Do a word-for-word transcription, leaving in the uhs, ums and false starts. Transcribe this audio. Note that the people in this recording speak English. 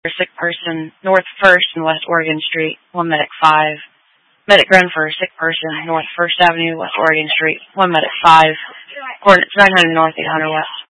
For sick person, North First and West Oregon Street, one medic five. Medic run for sick person, North First Avenue, West Oregon Street, one medic five. Coordinates nine hundred North, eight hundred West.